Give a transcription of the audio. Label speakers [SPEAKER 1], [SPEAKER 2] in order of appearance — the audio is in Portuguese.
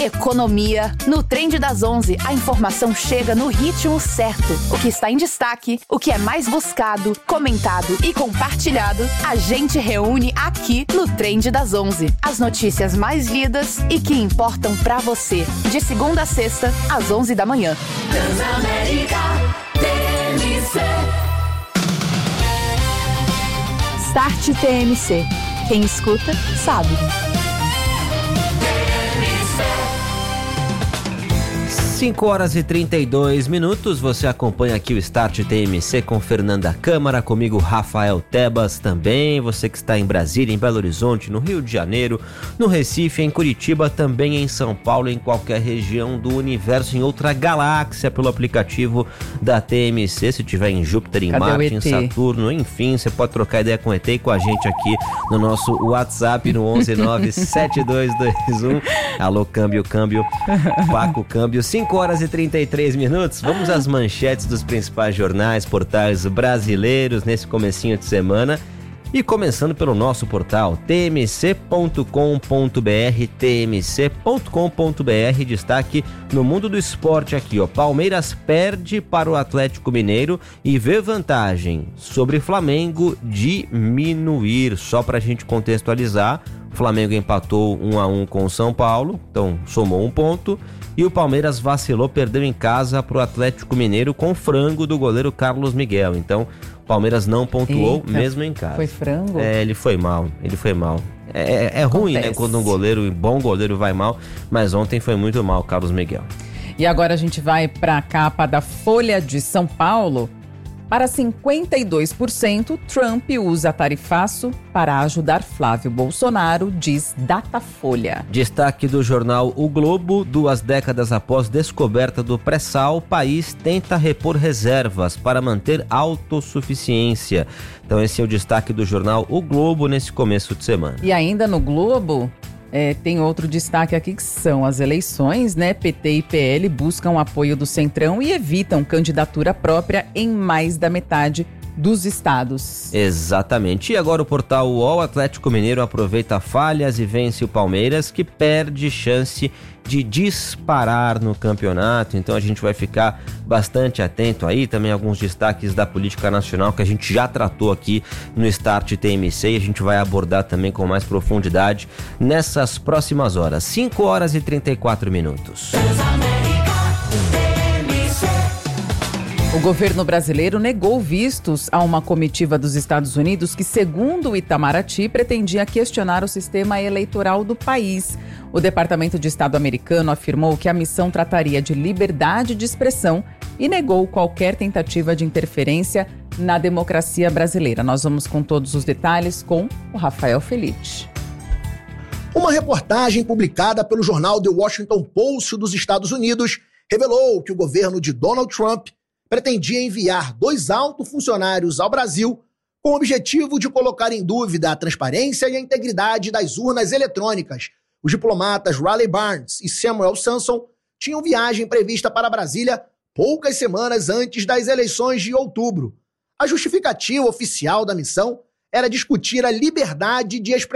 [SPEAKER 1] Economia. No Trend das 11, a informação chega no ritmo certo. O que está em destaque, o que é mais buscado, comentado e compartilhado, a gente reúne aqui no Trend das 11. As notícias mais lidas e que importam pra você. De segunda a sexta, às 11 da manhã.
[SPEAKER 2] Transamérica TMC.
[SPEAKER 1] Start TMC. Quem escuta, sabe.
[SPEAKER 3] 5h32, você acompanha aqui o Start TMC com Fernanda Câmara, comigo Rafael Tebas também, você que está em Brasília, em Belo Horizonte, no Rio de Janeiro, no Recife, em Curitiba, também em São Paulo, em qualquer região do universo, em outra galáxia, pelo aplicativo da TMC, se tiver em Júpiter, em Marte, em Saturno, enfim, você pode trocar ideia com o ET e com a gente aqui no nosso WhatsApp no 1197221. Alô, câmbio, Paco, câmbio, 5h33. Vamos às manchetes dos principais jornais, portais brasileiros nesse comecinho de semana. E começando pelo nosso portal tmc.com.br, tmc.com.br, destaque no mundo do esporte aqui, ó. Palmeiras perde para o Atlético Mineiro e vê vantagem sobre Flamengo diminuir. Só pra gente contextualizar, o Flamengo empatou 1-1 com o São Paulo, então somou 1 ponto. E o Palmeiras vacilou, perdeu em casa para o Atlético Mineiro com frango do goleiro Carlos Miguel. Então, o Palmeiras não pontuou. Eita, mesmo em casa.
[SPEAKER 4] Foi frango?
[SPEAKER 3] Ele foi mal. É ruim, né, quando um bom goleiro vai mal, mas ontem foi muito mal o Carlos Miguel.
[SPEAKER 4] E agora a gente vai para a capa da Folha de São Paulo. Para 52%, Trump usa tarifaço para ajudar Flávio Bolsonaro, diz Datafolha.
[SPEAKER 3] Destaque do jornal O Globo: 2 décadas após descoberta do pré-sal, o país tenta repor reservas para manter autossuficiência. Então esse é o destaque do jornal O Globo nesse começo de semana.
[SPEAKER 4] E ainda no Globo, tem outro destaque aqui que são as eleições, né? PT e PL buscam apoio do Centrão e evitam candidatura própria em mais da metade dos estados.
[SPEAKER 3] Exatamente. E agora o portal UOL: Atlético Mineiro aproveita falhas e vence o Palmeiras, que perde chance de disparar no campeonato. Então a gente vai ficar bastante atento aí. Também alguns destaques da política nacional que a gente já tratou aqui no Start TMC e a gente vai abordar também com mais profundidade nessas próximas horas. 5h34.
[SPEAKER 4] O governo brasileiro negou vistos a uma comitiva dos Estados Unidos que, segundo o Itamaraty, pretendia questionar o sistema eleitoral do país. O Departamento de Estado americano afirmou que a missão trataria de liberdade de expressão e negou qualquer tentativa de interferência na democracia brasileira. Nós vamos com todos os detalhes com o Rafael Felitti.
[SPEAKER 5] Uma reportagem publicada pelo jornal The Washington Post dos Estados Unidos revelou que o governo de Donald Trump pretendia enviar 2 altos funcionários ao Brasil com o objetivo de colocar em dúvida a transparência e a integridade das urnas eletrônicas. Os diplomatas Riley Barnes e Samuel Sanson tinham viagem prevista para Brasília poucas semanas antes das eleições de outubro. A justificativa oficial da missão era discutir a liberdade de expressão